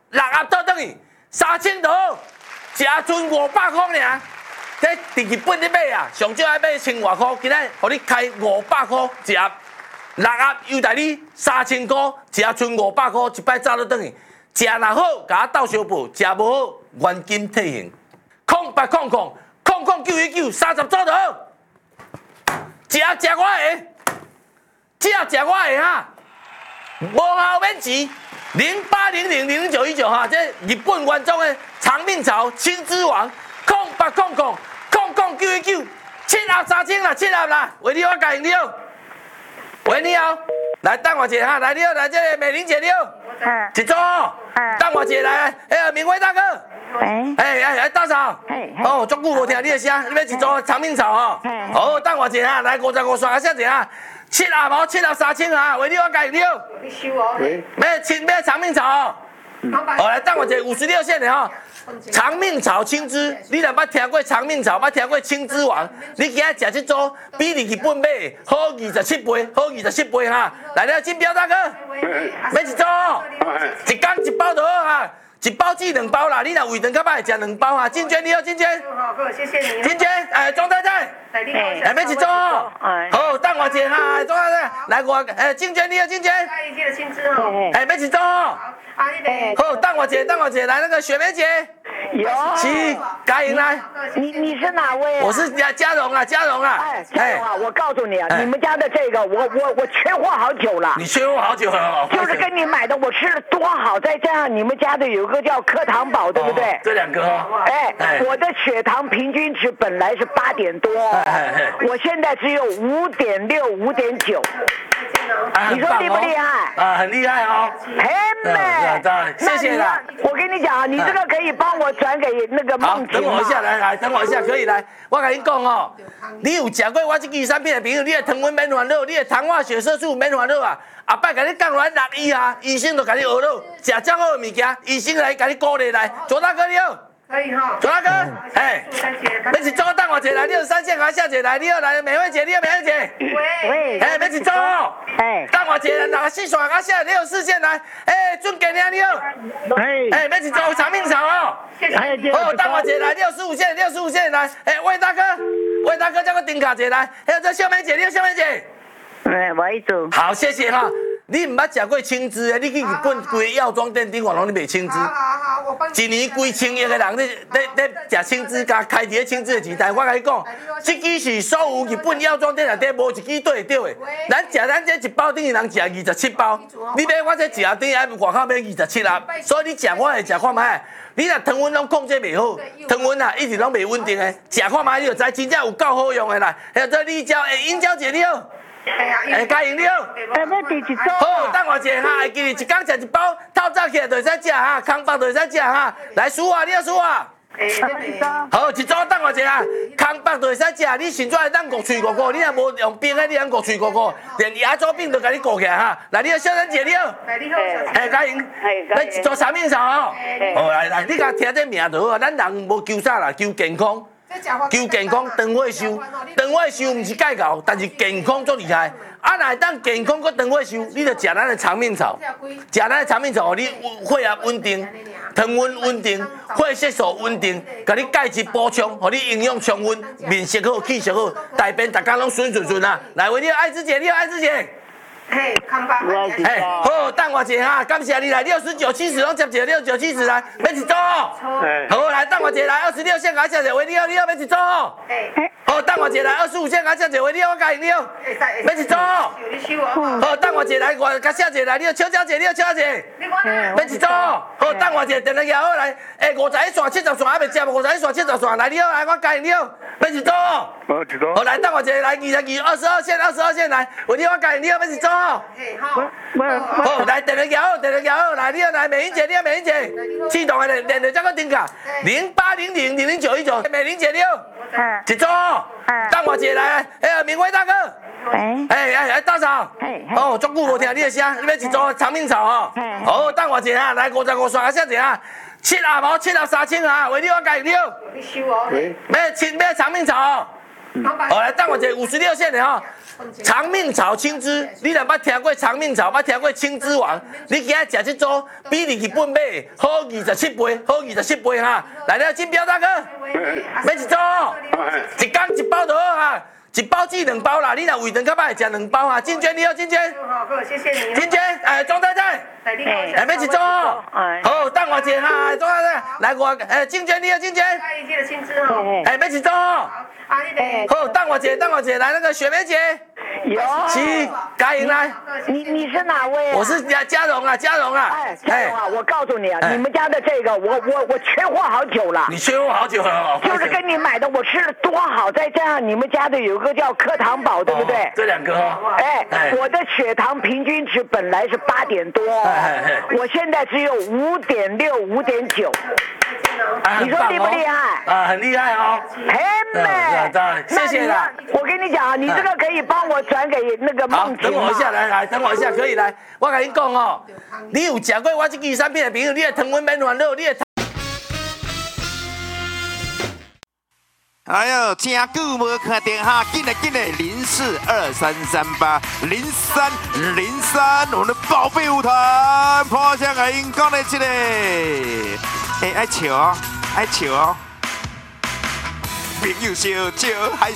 6盒倒转去，3000多，食剩500块尔。这伫日本咧买啊，上少爱买1000外块，今仔互你开500块一盒，6盒优待你3000块，食剩500块，一摆走倒转去。食若好，甲我斗相报；食无好，原金退现。080000993193十组就好。食我的哈，无效免钱。0800000919哈，这日本原装的长命草青之王，0800009919，7盒3000啦，7盒啦，为你我甲用了。喂，你好，来等我一下哈，来你好，来这个美玲姐你好，一组哦，等我一下来，明辉大哥，哎，大嫂，哦，足久无听你的声，你要一组长命草哦，好，等我一下，来55刷下一下，7盒毛，7盒3000哈，为你我甲用了。你收哦，要长命草哦，好来，等我一下56线的哈。长命草青枝，你若捌听过长命草，捌听过青枝王，你今仔食这组比你日本买好27倍，好27倍哈！来了，金彪大哥，买一组，一天一包就好哈，一包至2包啦。你若胃肠较歹，食2包哈。金娟你好，金娟，好，谢谢你。金娟，庄太太，买一组，好，等我一下哈，庄太太，来我，金娟你好，金娟，一记得青枝哈，买一组。好，等我一下，来那个雪梅姐， 有， 是，嘉颖来， 你是哪位？ 我是嘉荣啊，嘉荣啊， 嘉荣啊，我告诉你啊，你们家的这个，我缺货好久了。 你缺货好久了， 就是跟你买的，我吃的多好，再加上你们家的有一个叫课堂宝，对不对？ 这2个哦。 我的血糖平均值本来是8点多，我现在只有5.6、5.9。你说厉不厉害？ 很厉害哦。谢谢啦。 我跟你讲啊，你这个可以帮我转给那个梦婷。 等我一下，来，等我一下，可以来。我跟你讲哦，你有食过我这支产品的朋友，你的糖分免烦恼，你的糖化血色素免烦恼啊。后摆甲你降落6医啊，医生就甲你学了，食这好的物件，医生来甲你鼓励来。左大哥你好。可以哈，左大哥，要一组等我一下来，你有3线还下姐来，你好来，美惠姐，你好美惠姐，喂，要一组，等我一下来，4线还下，你有4线来，俊杰你好，要一组长命草哦，好，等我一下来，你有15线来，魏大哥叫我顶卡姐来，还有这秀梅姐，你好秀梅姐， 我一组， 好，谢谢哈。你唔捌食过青枝的，你去日本规药妆店顶看拢咧卖青枝，一年几千亿的人咧食青枝，加开伫青枝的钱。但我甲你讲，这支是所有日本药妆店内底无一支对得到的。咱这一包等于人食27包，你买我这一盒等于外口买27盒，所以你食我的食看卖。你若糖分拢控制袂好，糖分啊一直拢袂稳定的，食看卖你就知真正有够好用的啦。还有这丽椒，英娇姐你好。嘉颖你好， 要第几组？ 好，等我一下哈，会记你一天食1包，透早起来就会使食哈，空腹就会使食哈。来，叔啊，你好，叔啊。好，一组等我一下，空腹就会使食，你现在当顾喙顾，你若无用冰的，你当顾喙顾，连牙周病都甲你顾起来哈。来，你好，小珍姐你好。嘉颖，来做长命草哦。好，来，你甲听这名就好啊，咱人无求啥啦，求健康。求健康，长火寿，长火寿唔是介高，但是健康足厉害。啊，若当健康佮长火寿，你就食咱的长命草，食咱的长命草，你血压稳定，糖分稳定，血色素稳定，甲你钙质补充，互你营养充分，面色好，气色好，大便大家拢顺啊。来，为你好，爱芝姐，你好，爱芝姐。好，等我一下哈，感谢你来69、70拢接一个69、70来，要一组。好，来等我一下来26线还下一个，喂，你好，要一组。好，等我一下来25线还下一个，喂，你好，我介你好，要一组。好，等我一下来我甲下一个来，你好，秋娇姐，你好，秋娇姐，要一组。好，等我一下电话摇好来，51线、70线还未接，51线、70线来，你好，来我介你好，要一组。好，来等我一下来22线来，喂，你好，我介你好，要一组。好，来电话摇好，来你好，来美玲姐，你好，美玲姐，启动的连着这个电卡，0800000919，美玲姐你好，一组，等我一下来，明辉大哥，大嫂，哦，足久无听你的声，你要一组长命草哦，好，等我一下来55刷下一下，7盒毛，7盒3000哈，喂，你好，介你好，要长命草哦。好，来等我一下56线的哈长命草青汁，你若捌听过长命草，捌听过青汁王，你今仔食这组，比你去本买好27倍，好27倍哈！来了，金标大哥，买一组，一天一包就好哈。一包至2包啦，你若胃肠较歹，食2包哈。进娟你好，进娟。 好，谢谢你。 进娟，庄太太，买一组。好，等我一下哈，庄太太，来我，进娟你好，进娟。 下一季的薪资哦。 买一组。好，等我一下，来那个雪梅姐。 有。 是，嘉莹来。 你是哪位啊？ 我是嘉荣啊，嘉荣啊。 嘉荣啊，我告诉你啊，你们家的这个，我缺货好久了。 你缺货好久了。 就是跟你买的，我吃的多好，再加上你们家的有个叫课堂宝，对不对？ 这2个哦。 我的血糖平均值本来是8点多，我现在只有5.6、5.9。你说厉不厉害？ 很厉害哦。 很美， 谢谢啦。 我跟你讲啊，你这个可以帮我转给那个梦婷。 等我一下，来，等我一下，可以来。我跟你讲哦，你有吃过我这支产品的朋友，你的糖分免烦恼，你的。 哎呦，真久无看电哈，进来，0423380303，我们的宝贝舞团，破相阿英讲的这个，爱笑哦，朋友笑笑还。